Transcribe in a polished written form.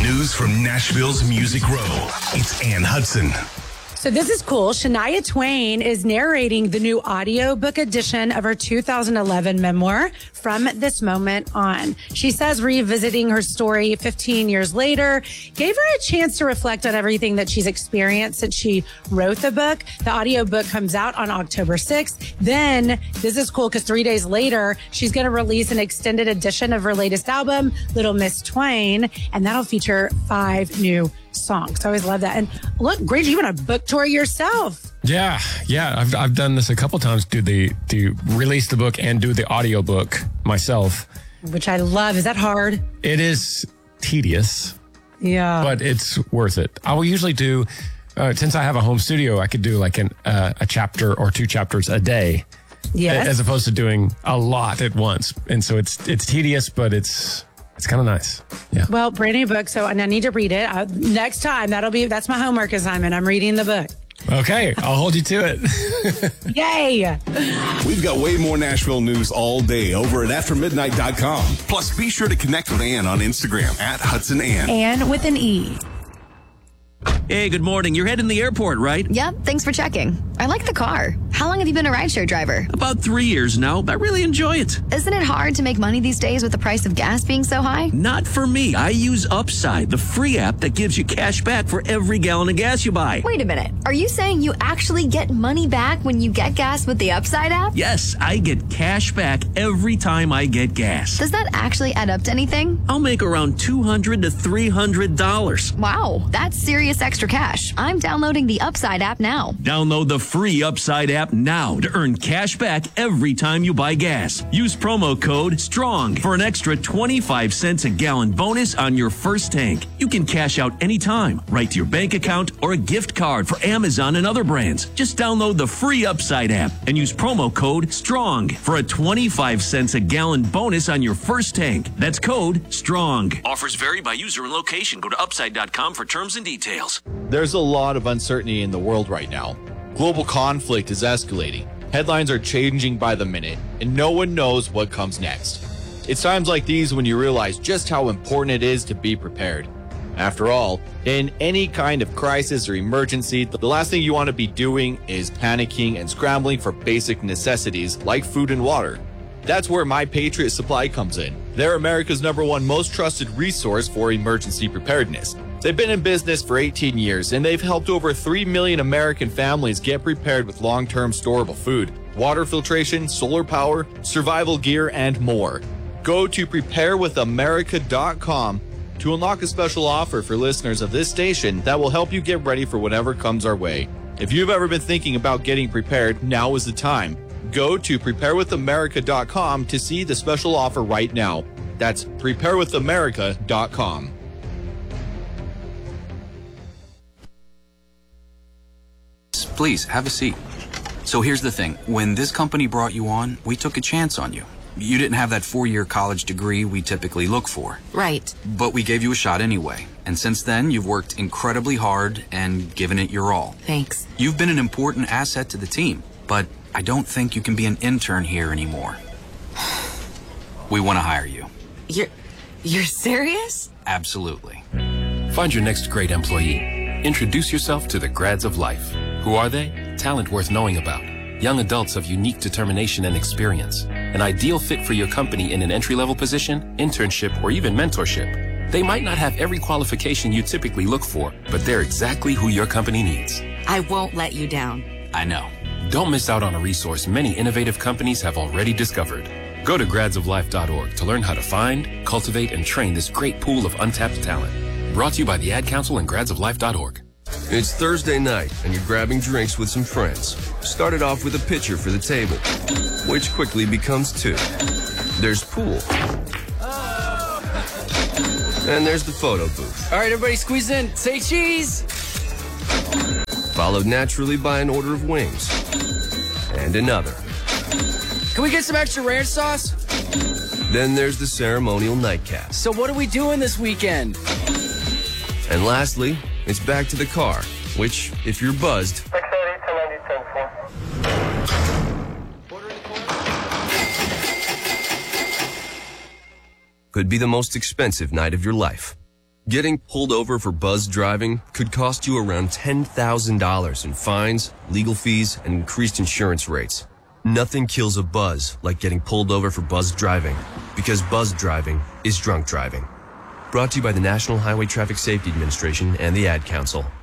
News from Nashville's Music Row. It's Ann Hudson. So this is cool. Shania Twain is narrating the new audiobook edition of her 2011 memoir, From This Moment On. She says revisiting her story 15 years later gave her a chance to reflect on everything that she's experienced since she wrote the book. The audiobook comes out on October 6th. Then, this is cool because 3 days later, she's going to release an extended edition of her latest album, Little Miss Twain, and that'll feature 5 new songs. I always love that. And look, Granger, you went on a book tour yourself. Yeah. I've done this a couple times. Do release the book and do the audiobook myself, Which I love. Is that hard? It is tedious. Yeah, but it's worth it. I will usually do, since I have a home studio, I could do like a chapter or 2 chapters a day. Yes. As opposed to doing a lot at once. And so it's tedious, but it's kind of nice. Yeah. Well, brand new book, so and I need to read it. Next time, that's my homework assignment. I'm reading the book. Okay, I'll hold you to it. Yay! We've got way more Nashville news all day over at aftermidnight.com. Plus, be sure to connect with Ann on Instagram at Hudson Ann. Ann with an E. Hey, good morning. You're heading to the airport, right? Yep, thanks for checking. I like the car. How long have you been a rideshare driver? About 3 years now. I really enjoy it. Isn't it hard to make money these days with the price of gas being so high? Not for me. I use Upside, the free app that gives you cash back for every gallon of gas you buy. Wait a minute. Are you saying you actually get money back when you get gas with the Upside app? Yes, I get cash back every time I get gas. Does that actually add up to anything? I'll make around $200 to $300. Wow, that's serious extra cash. I'm downloading the Upside app now. Download the free Upside app now to earn cash back every time you buy gas. Use promo code STRONG for an extra 25 cents a gallon bonus on your first tank. You can cash out anytime, right to your bank account or a gift card for Amazon and other brands. Just download the free Upside app and use promo code STRONG for a 25 cents a gallon bonus on your first tank. That's code STRONG. Offers vary by user and location. Go to upside.com for terms and details. There's a lot of uncertainty in the world right now. Global conflict is escalating. Headlines are changing by the minute, and no one knows what comes next. It's times like these when you realize just how important it is to be prepared. After all, in any kind of crisis or emergency, the last thing you want to be doing is panicking and scrambling for basic necessities like food and water. That's where My Patriot Supply comes in. They're America's #1 most trusted resource for emergency preparedness. They've been in business for 18 years, and they've helped over 3 million American families get prepared with long-term storable food, water filtration, solar power, survival gear, and more. Go to preparewithamerica.com to unlock a special offer for listeners of this station that will help you get ready for whatever comes our way. If you've ever been thinking about getting prepared, now is the time. Go to preparewithamerica.com to see the special offer right now. That's preparewithamerica.com. Please, have a seat. So here's the thing. When this company brought you on, we took a chance on you. You didn't have that 4-year college degree we typically look for. Right. But we gave you a shot anyway. And since then, you've worked incredibly hard and given it your all. Thanks. You've been an important asset to the team, but I don't think you can be an intern here anymore. We want to hire you. You're serious? Absolutely. Find your next great employee. Introduce yourself to the Grads of Life. Who are they? Talent worth knowing about. Young adults of unique determination and experience. An ideal fit for your company in an entry-level position, internship, or even mentorship. They might not have every qualification you typically look for, but they're exactly who your company needs. I won't let you down. I know. Don't miss out on a resource many innovative companies have already discovered. Go to gradsoflife.org to learn how to find, cultivate, and train this great pool of untapped talent. Brought to you by the Ad Council and gradsoflife.org. It's Thursday night, and you're grabbing drinks with some friends. Started off with a pitcher for the table, which quickly becomes 2. There's pool. And there's the photo booth. All right, everybody squeeze in. Say cheese. Followed naturally by an order of wings. And another. Can we get some extra ranch sauce? Then there's the ceremonial nightcap. So what are we doing this weekend? And lastly, it's back to the car, which, if you're buzzed, could be the most expensive night of your life. Getting pulled over for buzzed driving could cost you around $10,000 in fines, legal fees, and increased insurance rates. Nothing kills a buzz like getting pulled over for buzzed driving, because buzzed driving is drunk driving. Brought to you by the National Highway Traffic Safety Administration and the Ad Council.